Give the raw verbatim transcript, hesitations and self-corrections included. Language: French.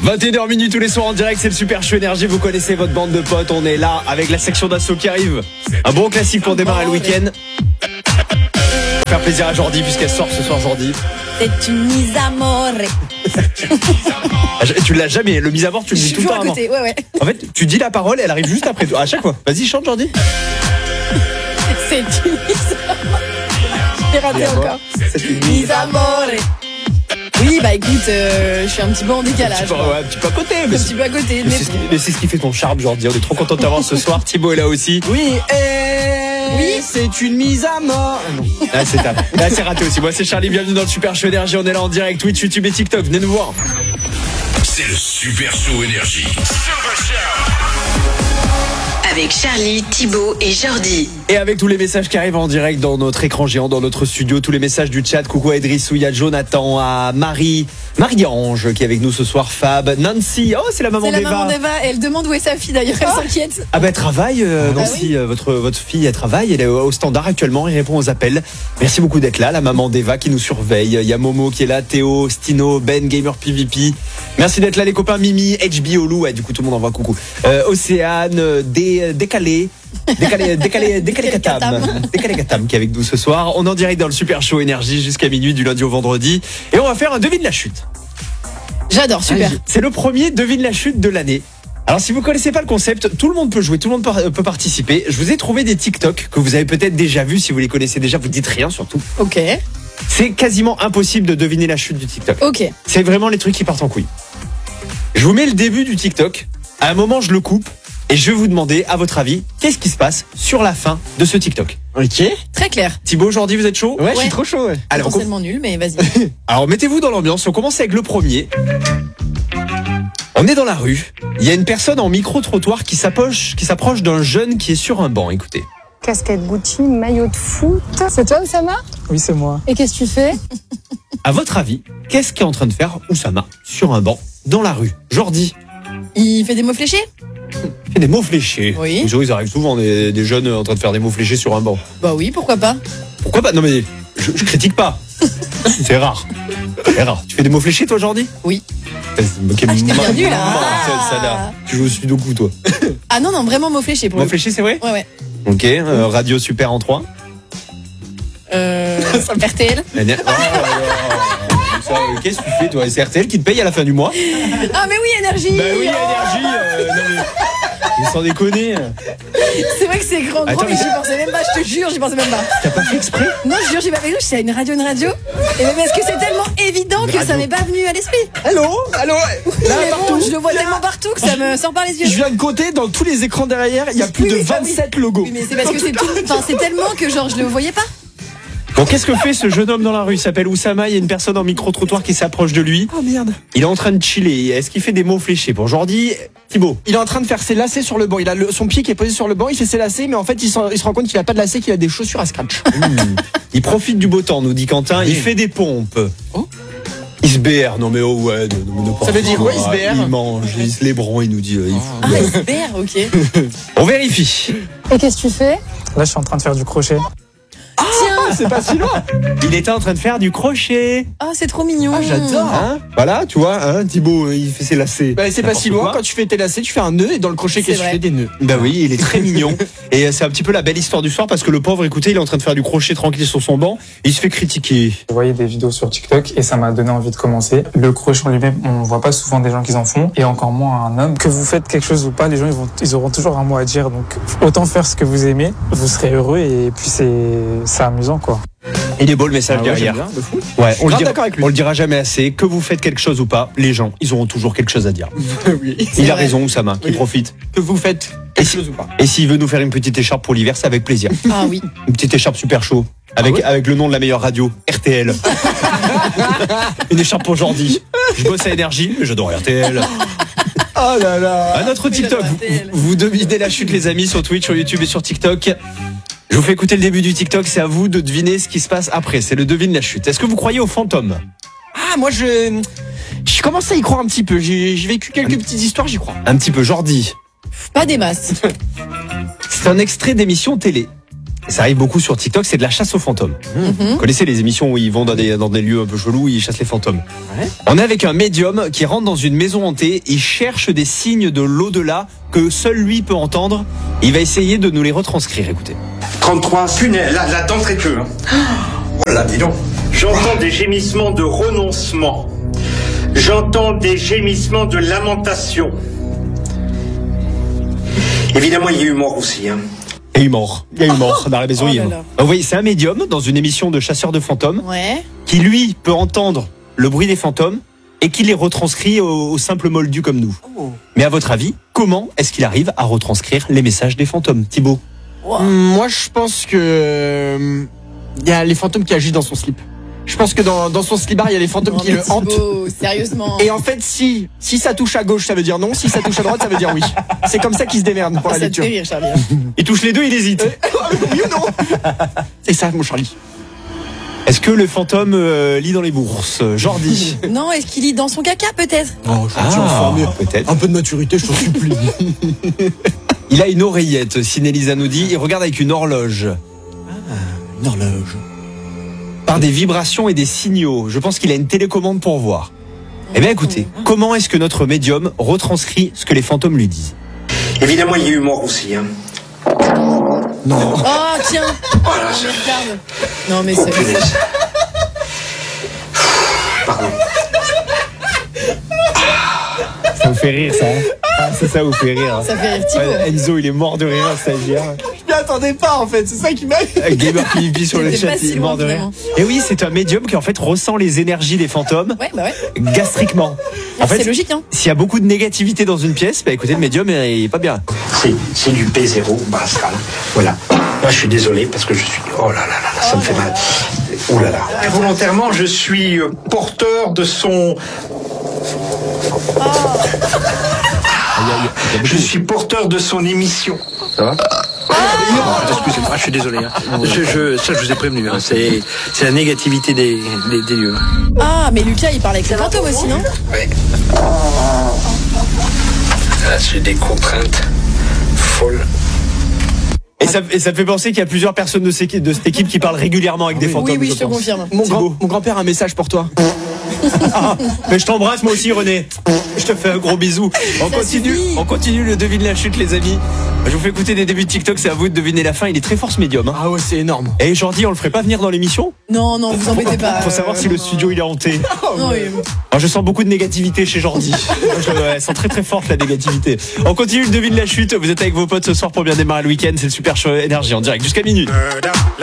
vingt et une heures minuit tous les soirs en direct, c'est le Super Show Énergie. Vous connaissez votre bande de potes, on est là avec la section d'assaut qui arrive. Un bon classique pour démarrer le week-end. Faire plaisir à Jordi puisqu'elle sort ce soir, Jordi. C'est une mise à mort. Tu l'as jamais, le mise à mort tu le dis tout le temps avant. Ouais, ouais. En fait, tu dis la parole et elle arrive juste après toi, à chaque fois. Vas-y, chante Jordi. C'est une mise à mort. J'ai raté encore. C'est une Mise à mort. Oui, bah écoute, euh, je suis un petit peu en décalage. Un petit peu, ouais, un petit peu à côté. Un petit peu à côté. Mais, mais, c'est, ce qui, mais c'est ce qui fait ton charme, Jordi. On est trop content de t'avoir ce soir. Thibaut est là aussi. Oui, et oui, c'est une mise à mort. Ah, c'est tard. Là, c'est raté aussi. Moi, c'est Charlie. Bienvenue dans le Super Show Énergie. On est là en direct, Twitch, YouTube et TikTok. Venez nous voir. C'est le Super Show Énergie. Avec Charlie, Thibaut et Jordi. Et avec tous les messages qui arrivent en direct dans notre écran géant, dans notre studio, tous les messages du chat. Coucou à Idrissou, il y a Jonathan, à Marie, Marie-Ange qui est avec nous ce soir, Fab, Nancy, oh c'est la maman d'Eva. C'est la d'Eva. maman d'Eva, elle demande où est sa fille d'ailleurs, elle ah. s'inquiète. Ah bah elle travaille, euh, ah, Nancy, oui. euh, votre, votre fille elle travaille, elle est au standard actuellement, elle répond aux appels. Merci beaucoup d'être là, la maman d'Eva qui nous surveille. Il y a Momo qui est là, Théo, Stino, Ben, Gamer P V P. Merci d'être là les copains, Mimi, H B O Lou, ouais, du coup tout le monde envoie coucou. Euh, Océane, Dé, Décalé. Décalé, décalé, décalé Katam, décalé Katam qui est avec nous ce soir. On est en direct dans le Super Show Énergie jusqu'à minuit du lundi au vendredi. Et on va faire un devine la chute. J'adore, super. C'est le premier devine la chute de l'année. Alors si vous connaissez pas le concept, tout le monde peut jouer, tout le monde peut, peut participer. Je vous ai trouvé des TikTok que vous avez peut-être déjà vus. Si vous les connaissez déjà, vous dites rien surtout. Ok. C'est quasiment impossible de deviner la chute du TikTok. Ok. C'est vraiment les trucs qui partent en couille. Je vous mets le début du TikTok. À un moment, je le coupe. Et je vais vous demander, à votre avis, qu'est-ce qui se passe sur la fin de ce TikTok? Ok. Très clair. Thibaut, aujourd'hui, vous êtes chaud? Ouais, ouais, je suis trop chaud, ouais. Alors, potentiellement nul, mais vas-y. Alors, mettez-vous dans l'ambiance. On commence avec le premier. On est dans la rue. Il y a une personne en micro-trottoir qui s'approche, qui s'approche d'un jeune qui est sur un banc. Écoutez. Casquette Gucci, maillot de foot. C'est toi, Oussama? Oui, c'est moi. Et qu'est-ce que tu fais? À votre avis, qu'est-ce qu'est en train de faire Oussama sur un banc dans la rue? Jordi. Il fait des mots fléchés? Il fait des mots fléchés. Oui. Vous savez, ils arrivent souvent des, des jeunes en train de faire des mots fléchés sur un banc. Bah oui, pourquoi pas? Pourquoi pas? Non mais je, je critique pas. C'est rare. C'est rare. Tu fais des mots fléchés toi, Jordi? Oui. Okay, ah, je t'ai ma- perdu là. Ah. Ça, là. Tu joues au sudoku toi. Ah non, non, vraiment mots fléchés pour Mots le fléchés, c'est vrai? Ouais, ouais. Ok, euh, radio super en trois. Euh, R T L. Oh, oh, oh. Ça, euh, qu'est-ce que tu fais toi? C'est R T L qui te paye à la fin du mois? Ah mais oui, énergie. Bah oui, énergie. Euh, non mais, mais sans déconner. C'est vrai que c'est grand, Attends, gros, mais mais j'y pensais même pas, je te jure, j'y pensais même pas. T'as pas fait exprès? Non, je jure, j'ai pas fait exprès, c'est une radio, une radio. Et même parce que c'est tellement évident Une que radio. ça m'est pas venu à l'esprit. Allô? Allô? Là, Mais partout. bon, je le vois tellement partout que ça me sort par les yeux. Je viens de compter dans tous les écrans derrière, il y a plus Oui, de oui, ça, oui. vingt-sept logos. Oui, mais c'est parce que c'est tout, enfin, c'est tellement que genre je le voyais pas. Bon, qu'est-ce que fait ce jeune homme dans la rue? Il s'appelle Oussama, il y a une personne en micro-trottoir qui s'approche de lui. Oh merde. Il est en train de chiller. Est-ce qu'il fait des mots fléchés? Pour Jordi, Thibaut. Il est en train de faire ses lacets sur le banc. Il a le- son pied qui est posé sur le banc, il fait ses lacets, mais en fait, il, s'en- il se rend compte qu'il a pas de lacets, qu'il a des chaussures à scratch. Mmh. Il profite du beau temps, nous dit Quentin. Il fait des pompes. Oh. Il se B R. Non mais oh ouais. Ne, ne, ne Ça veut dire quoi, il se B R? Il mange, il se lébran, il nous dit. euh, il fout. Ah, Isbert, ok. On vérifie. Et qu'est-ce que tu fais? Là, je suis en train de faire du crochet. Tiens. C'est pas si loin. Il était en train de faire du crochet. Ah, c'est trop mignon. Ah, j'adore. Hein? Voilà, tu vois, hein, Thibaut, il fait ses lacets. Bah, c'est pas N'importe si loin. quoi. Quand tu fais tes lacets, tu fais un nœud et dans le crochet, C'est qu'est-ce que tu vrai. fais? Des nœuds. Bah oui, il est très mignon. Et c'est un petit peu la belle histoire du soir parce que le pauvre, écoutez, il est en train de faire du crochet tranquille sur son banc. Et il se fait critiquer. Je voyais des vidéos sur TikTok et ça m'a donné envie de commencer. Le crochet en lui-même, on voit pas souvent des gens qui en font et encore moins un homme. Que vous faites quelque chose ou pas, les gens ils, vont, ils auront toujours un mot à dire. Donc autant faire ce que vous aimez, vous serez heureux et puis c'est c'est amusant quoi. Il est beau le message Ah ouais, derrière. j'aime bien, de fou. Ouais, Je suis on le, grave dira, d'accord avec lui. on le dira jamais assez. Que vous faites quelque chose ou pas, les gens, ils auront toujours quelque chose à dire. Oui. Il a vrai. raison, Oussama, qui Oui. profite. Que vous faites Et quelque si- chose ou pas. Et s'il veut nous faire une petite écharpe pour l'hiver, c'est avec plaisir. Ah oui. Une petite écharpe super chaud. Avec, Ah ouais avec le nom de la meilleure radio, R T L. Une écharpe pour Jordi. Je bosse à Énergie, mais j'adore R T L. Oh là là. À notre Oui, TikTok, j'adore vous, R T L. vous devinez la chute, les amis, sur Twitch, sur YouTube et sur TikTok. Je vous fais écouter le début du TikTok, c'est à vous de deviner ce qui se passe après. C'est le devine la chute. Est-ce que vous croyez aux fantômes? Ah, moi, je. Je commence à y croire un petit peu. J'ai j'ai vécu quelques petites histoires, j'y crois. Un petit peu, Jordi. Pas des masses. C'est un extrait d'émission télé. Ça arrive beaucoup sur TikTok, c'est de la chasse aux fantômes. Mhm. Vous connaissez les émissions où ils vont dans des, dans des lieux un peu chelous, où ils chassent les fantômes. Ouais. On est avec un médium qui rentre dans une maison hantée, il cherche des signes de l'au-delà que seul lui peut entendre. Il va essayer de nous les retranscrire, écoutez. trente-trois, punaise, là, là, d'entrée de jeu. Hein. Oh là, dis donc. J'entends des gémissements de renoncement. J'entends des gémissements de lamentation. Évidemment, il y a eu mort aussi. Hein. Et il est mort. Il y a eu mort dans la maison. Oh il est là mort. là. Donc, vous voyez, c'est un médium dans une émission de chasseurs de fantômes Ouais. qui, lui, peut entendre le bruit des fantômes et qui les retranscrit au, au simple moldu comme nous. Oh. Mais à votre avis, comment est-ce qu'il arrive à retranscrire les messages des fantômes, Thibaut? Wow. Hum, Moi, je pense que euh, il y a les fantômes qui agissent dans son slip. Je pense que dans, dans son slibard, il y a les fantômes Non, qui mais le hantent. Thibaut, sérieusement. Et en fait, si si ça touche à gauche, ça veut dire non. Si ça touche à droite, ça veut dire oui. C'est comme ça qu'ils se démerdent pour Ah, la ça te lecture. fait rire, Charlie. Il touche les deux, il hésite. Oui ou non? C'est ça, mon Charlie. Est-ce que le fantôme euh, lit dans les bourses, Jordi? Non, est-ce qu'il lit dans son caca, peut-être? Oh, je suis Ah, informé. peut-être. Un peu de maturité, je t'en supplie. Il a une oreillette, Sinelisa nous dit. Il regarde avec une horloge. Une horloge. Par des vibrations et des signaux. Je pense qu'il a une télécommande pour voir. Eh bien écoutez, comment est-ce que notre médium retranscrit ce que les fantômes lui disent? Évidemment, il y a eu mort aussi. Hein. Non. Oh, tiens. Voilà, Non, ça- mais regarde. Non, mais Oh, c'est... punaise. Pardon. Ça vous fait rire ça, hein? Ah, c'est ça vous fait rire. Ça fait rire Thibaut. Ouais, Enzo il est mort de rire, stagiaire. Je m'y attendais pas, en fait. C'est ça qui m'a. Gamer P V P sur le J'étais chat, pas il si est mort loin, de rire. finalement. Et oui, c'est un médium qui en fait ressent les énergies des fantômes Ouais, bah ouais. gastriquement. En C'est fait, logique, hein. s'il y a beaucoup de négativité dans une pièce, bah écoutez, le médium il est pas bien. C'est, c'est du P zéro, Barascal. Voilà. Là, je suis désolé parce que je suis. Oh là là là, là ça me fait mal. Oh là là. Volontairement, je suis euh, porteur de son. Je suis porteur de son émission. Ça va? Excusez-moi, je suis désolé. Hein. Je, je, ça, je vous ai prévenu. Hein. C'est, c'est la négativité des, des, des lieux. Ah, mais Lucas, il parle avec les fantômes aussi, non? Ouais. Là, c'est des contraintes folles. Et ça, et ça me fait penser qu'il y a plusieurs personnes de, ces- de cette équipe qui parlent régulièrement avec des fantômes. Oui, oui, je te pense. confirme. Mon, grand, Thibaut. mon grand-père a un message pour toi. Ah, mais je t'embrasse moi aussi René. Je te fais un gros bisou. On Ça continue, suffit. on continue le devine la chute les amis. Je vous fais écouter des débuts de TikTok, c'est à vous de deviner la fin. Il est très fort ce médium. Hein. Ah ouais, c'est énorme. Et Jordi, on le ferait pas venir dans l'émission? Non, non, vous embêtez pas. Pour savoir Euh, si le non, studio il est hanté. Non, oui. Alors, je sens beaucoup de négativité chez Jordi. Je ouais, sens très très forte la négativité. On continue le devine la chute. Vous êtes avec vos potes ce soir pour bien démarrer le week-end. C'est le super show énergie en direct jusqu'à minuit. Euh, la,